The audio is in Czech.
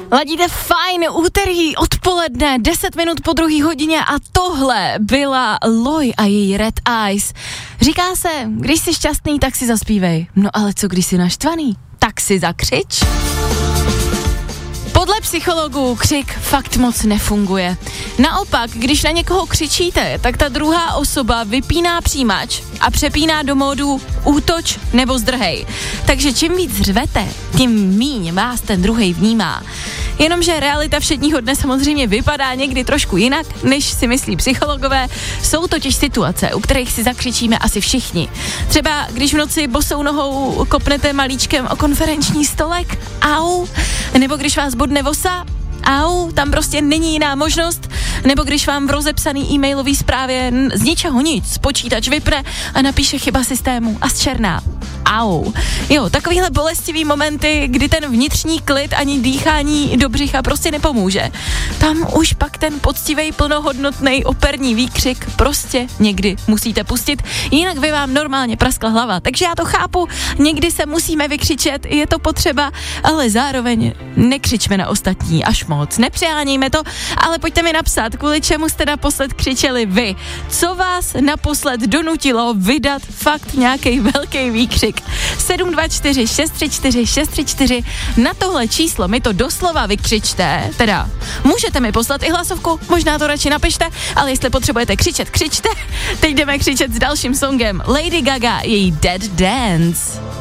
Ladíte fajn, úterý odpoledne, 10 minut po 2:00 a tohle byla Loi a její Red Eyes. Říká se, když jsi šťastný, tak si zaspívej. No ale co když jsi naštvaný? Tak si zakřič. Podle psychologů křik fakt moc nefunguje. Naopak, když na někoho křičíte, tak ta druhá osoba vypíná přijímač a přepíná do módu útoč nebo zdrhej. Takže čím víc řvete, tím míň vás ten druhej vnímá. Jenomže realita všedního dne samozřejmě vypadá někdy trošku jinak, než si myslí psychologové. Jsou totiž situace, u kterých si zakřičíme asi všichni. Třeba když v noci bosou nohou kopnete malíčkem o konferenční stolek, au, nebo když vás bodne vosa, au, tam prostě není jiná možnost, nebo když vám v rozepsaný e-mailový zprávě z ničeho nic počítač vypne a napíše chyba systému a zčerná. Au. Jo, takovýhle bolestivý momenty, kdy ten vnitřní klid ani dýchání do břicha prostě nepomůže. Tam už pak ten poctivej, plnohodnotnej operní výkřik prostě někdy musíte pustit, jinak by vám normálně praskla hlava. Takže já to chápu, někdy se musíme vykřičet, je to potřeba, ale zároveň nekřičme na ostatní až moc. Nepřehánějme to, ale pojďte mi napsat, kvůli čemu jste naposled křičeli vy. Co vás naposled donutilo vydat fakt nějaký velký výkřik? 724 634 634, na tohle číslo mi to doslova vykřičte, teda můžete mi poslat i hlasovku, možná to radši napište, ale jestli potřebujete křičet, křičte. Teď jdeme křičet s dalším songem Lady Gaga, její Dead Dance.